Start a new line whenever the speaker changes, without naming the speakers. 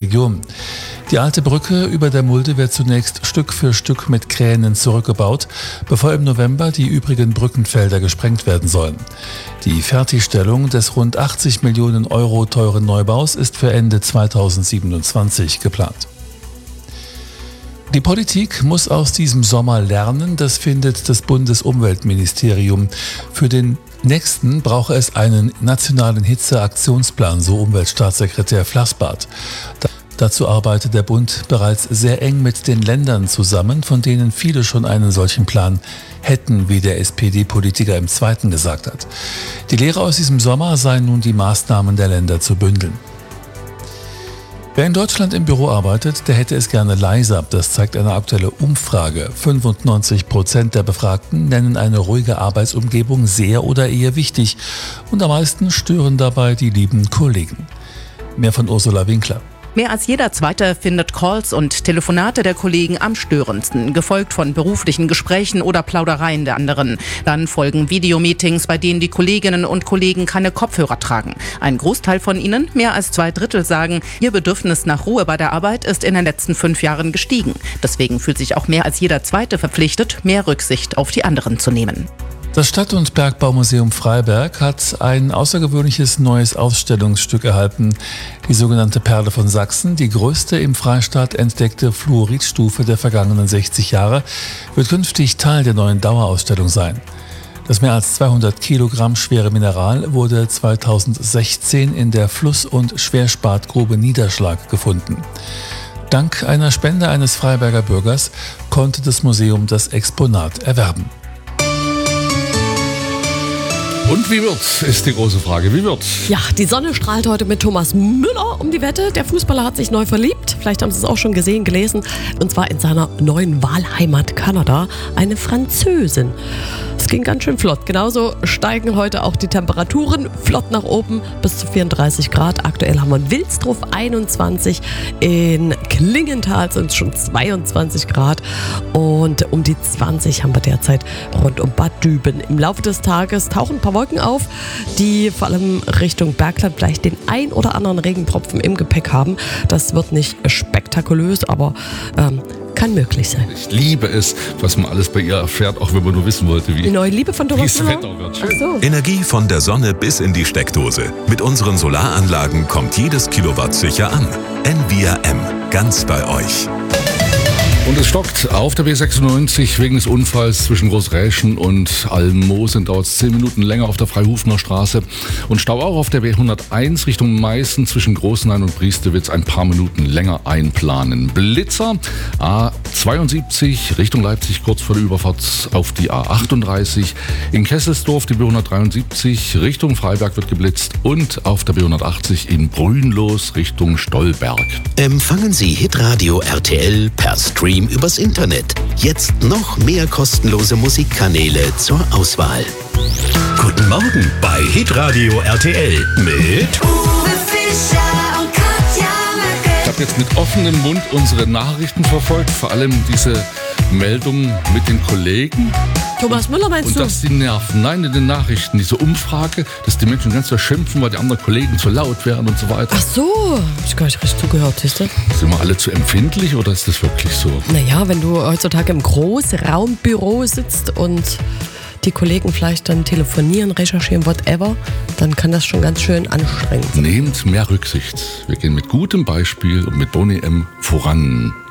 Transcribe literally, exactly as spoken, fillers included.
Region. Die alte Brücke über der Mulde wird zunächst Stück für Stück mit Kränen zurückgebaut, bevor im November die übrigen Brückenfelder gesprengt werden sollen. Die Fertigstellung des rund achtzig Millionen Euro teuren Neubaus ist für Ende zweitausendsiebenundzwanzig geplant. Die Politik muss aus diesem Sommer lernen, das findet das Bundesumweltministerium. Für den nächsten brauche es einen nationalen Hitzeaktionsplan, so Umweltstaatssekretär Flassbart. Dazu arbeitet der Bund bereits sehr eng mit den Ländern zusammen, von denen viele schon einen solchen Plan hätten, wie der S P D-Politiker im Zweiten gesagt hat. Die Lehre aus diesem Sommer seien nun die Maßnahmen der Länder zu bündeln. Wer in Deutschland im Büro arbeitet, der hätte es gerne leiser. Das zeigt eine aktuelle Umfrage. fünfundneunzig Prozent der Befragten nennen eine ruhige Arbeitsumgebung sehr oder eher wichtig. Und am meisten stören dabei die lieben Kollegen. Mehr von Ursula Winkler.
Mehr als jeder Zweite findet Calls und Telefonate der Kollegen am störendsten, gefolgt von beruflichen Gesprächen oder Plaudereien der anderen. Dann folgen Videomeetings, bei denen die Kolleginnen und Kollegen keine Kopfhörer tragen. Ein Großteil von ihnen, mehr als zwei Drittel, sagen, ihr Bedürfnis nach Ruhe bei der Arbeit ist in den letzten fünf Jahren gestiegen. Deswegen fühlt sich auch mehr als jeder Zweite verpflichtet, mehr Rücksicht auf die anderen zu nehmen.
Das Stadt- und Bergbaumuseum Freiberg hat ein außergewöhnliches neues Ausstellungsstück erhalten. Die sogenannte Perle von Sachsen, die größte im Freistaat entdeckte Fluoridstufe der vergangenen sechzig Jahre, wird künftig Teil der neuen Dauerausstellung sein. Das mehr als zweihundert Kilogramm schwere Mineral wurde zweitausendsechzehn in der Fluss- und Schwerspat-Grube Niederschlag gefunden. Dank einer Spende eines Freiberger Bürgers konnte das Museum das Exponat erwerben.
Und wie wird's, ist die große Frage. Wie wird's?
Ja, die Sonne strahlt heute mit Thomas Müller um die Wette. Der Fußballer hat sich neu verliebt. Vielleicht haben Sie es auch schon gesehen, gelesen. Und zwar in seiner neuen Wahlheimat Kanada. Eine Französin. Es ging ganz schön flott. Genauso steigen heute auch die Temperaturen flott nach oben bis zu vierunddreißig Grad. Aktuell haben wir in Wilsdruff einundzwanzig. In Klingenthal sind es schon zweiundzwanzig Grad. Und um die zwanzig haben wir derzeit rund um Bad Düben. Im Laufe des Tages tauchen ein paar Wolken auf, die vor allem Richtung Bergland vielleicht den ein oder anderen Regentropfen im Gepäck haben. Das wird nicht spektakulös, aber ähm, kann möglich sein.
Ich liebe es, was man alles bei ihr erfährt, auch wenn man nur wissen wollte, wie
die neue Liebe von Thomas
das Wetter wird.
Ach so.
Energie von der Sonne bis in die Steckdose. Mit unseren Solaranlagen kommt jedes Kilowatt sicher an. N V R M, ganz bei euch.
Und es stockt auf der B sechsundneunzig wegen des Unfalls zwischen Großräschen und Almosen. Dauert es zehn Minuten länger auf der Freihufener Straße. Und Stau auch auf der B hunderteins Richtung Meißen zwischen Großenhain und Priestewitz ein paar Minuten länger einplanen. Blitzer A zweiundsiebzig Richtung Leipzig kurz vor der Überfahrt auf die A achtunddreißig. In Kesselsdorf die B hundertdreiundsiebzig Richtung Freiberg wird geblitzt. Und auf der B hundertachtzig in Brünnlos Richtung Stollberg.
Empfangen Sie Hitradio R T L per Stream übers Internet. Jetzt noch mehr kostenlose Musikkanäle zur Auswahl. Guten Morgen bei Hitradio R T L mit
Uwe Fischer und Katja Möcke.
Ich habe jetzt mit offenem Mund unsere Nachrichten verfolgt, vor allem diese Meldung mit den Kollegen.
Thomas Müller meinst
Und
du?
dass die nerven. Nein, in den Nachrichten, diese Umfrage, dass die Menschen ganz verschimpfen, weil die anderen Kollegen zu laut wären und so weiter.
Ach so, hab ich gar nicht richtig zugehört, siehst du?
Sind wir alle zu empfindlich oder ist das wirklich so?
Naja, wenn du heutzutage im Großraumbüro sitzt und die Kollegen vielleicht dann telefonieren, recherchieren, whatever, dann kann das schon ganz schön anstrengend sein.
Nehmt mehr Rücksicht. Wir gehen mit gutem Beispiel und mit Boney M. voran.